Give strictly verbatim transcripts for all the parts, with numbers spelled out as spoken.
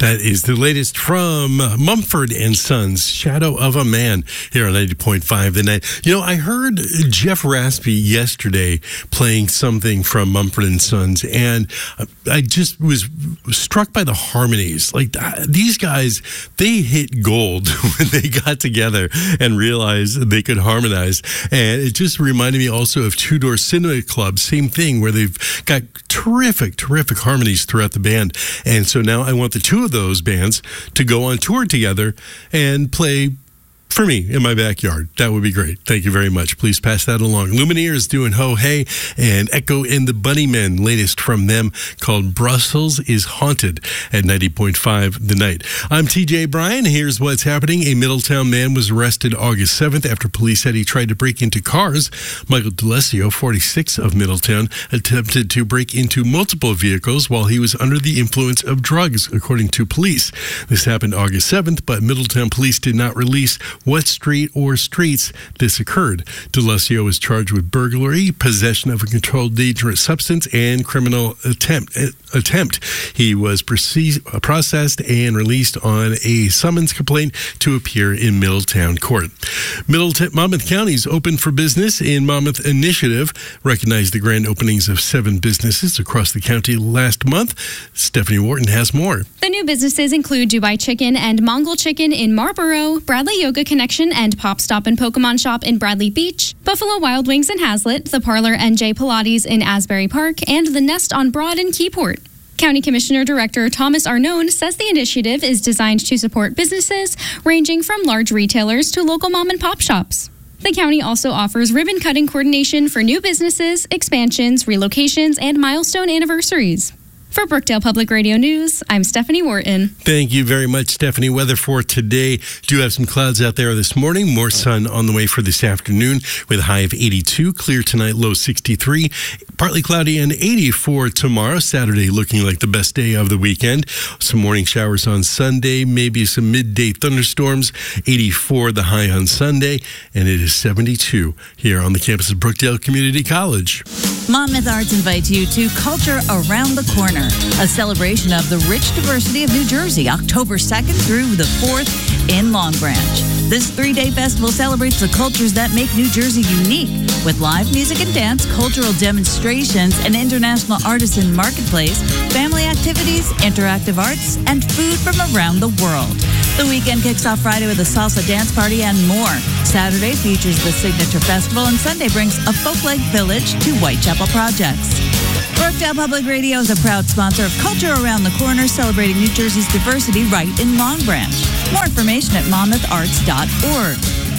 That is the latest from Mumford and Sons, Shadow of a Man, here on ninety point five The Night. You know, I heard Jeff Raspy yesterday playing something from Mumford and Sons, and I just was struck by the harmonies. Like, these guys, they hit gold when they got together and realized they could harmonize. And it just reminded me also of Two Door Cinema Club, same thing, where they've got terrific, terrific harmonies throughout the band. And so now I want the two of those bands to go on tour together and play for me in my backyard. That would be great. Thank you very much. Please pass that along. Lumineers doing Ho Hey, and Echo and the Bunnymen, latest from them, called Brussels is Haunted at ninety point five The Night. I'm T J Bryan. Here's what's happening. A Middletown man was arrested August seventh after police said he tried to break into cars. Michael DeLessio, forty-six, of Middletown, attempted to break into multiple vehicles while he was under the influence of drugs, according to police. This happened August seventh, but Middletown police did not release what street or streets this occurred. DeLessio was charged with burglary, possession of a controlled dangerous substance, and criminal attempt. attempt. He was proce- processed and released on a summons complaint to appear in Middletown court. Middletown, Monmouth County's Open for Business in Monmouth initiative recognized the grand openings of seven businesses across the county last month. Stephanie Wharton has more. The new businesses include Dubai Chicken and Mongol Chicken in Marlborough, Bradley Yoga Connection and Pop Stop and Pokemon Shop in Bradley Beach, Buffalo Wild Wings in Hazlet, the Parlor N J Pilates in Asbury Park, and the Nest on Broad in Keyport. County Commissioner Director Thomas Arnone says the initiative is designed to support businesses ranging from large retailers to local mom and pop shops. The county also offers ribbon cutting coordination for new businesses, expansions, relocations, and milestone anniversaries. For Brookdale Public Radio News, I'm Stephanie Wharton. Thank you very much, Stephanie. Weather for today. Do have some clouds out there this morning. More sun on the way for this afternoon with a high of eighty-two. Clear tonight, low sixty-three. Partly cloudy and eighty-four tomorrow. Saturday looking like the best day of the weekend. Some morning showers on Sunday. Maybe some midday thunderstorms. eighty-four the high on Sunday. And it is seventy-two here on the campus of Brookdale Community College. Monmouth Arts invites you to Culture Around the Corner, a celebration of the rich diversity of New Jersey, October second through the fourth in Long Branch. This three-day festival celebrates the cultures that make New Jersey unique, with live music and dance, cultural demonstrations, an international artisan marketplace, family activities, interactive arts, and food from around the world. The weekend kicks off Friday with a salsa dance party and more. Saturday features the Signature Festival, and Sunday brings a folk lake village to Whitechapel Projects. Brookdale Public Radio is a proud sponsor of Culture Around the Corner, celebrating New Jersey's diversity right in Long Branch. More information at monmouth arts dot org.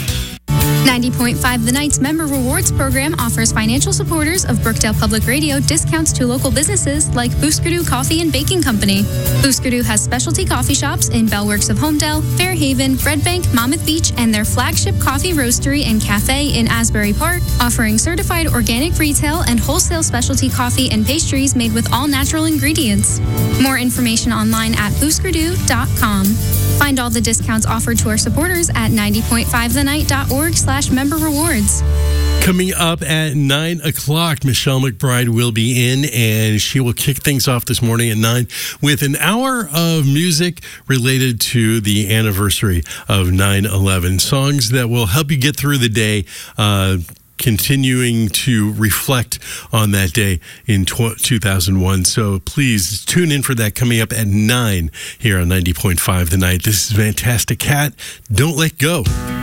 ninety point five The Night's Member Rewards Program offers financial supporters of Brookdale Public Radio discounts to local businesses like Booskadoo Coffee and Baking Company. Booskadoo has specialty coffee shops in Bellworks of Homedale, Fairhaven, Red Bank, Monmouth Beach, and their flagship coffee roastery and cafe in Asbury Park, offering certified organic retail and wholesale specialty coffee and pastries made with all natural ingredients. More information online at booskadoo dot com. Find all the discounts offered to our supporters at ninety point five the night dot org slash member rewards. Coming up at nine o'clock, Michelle McBride will be in, and she will kick things off this morning at nine with an hour of music related to the anniversary of nine eleven. Songs that will help you get through the day, uh, continuing to reflect on that day in two thousand one. So please tune in for that coming up at nine here on ninety point five The Night. This is Fantastic Cat. Don't Let Go.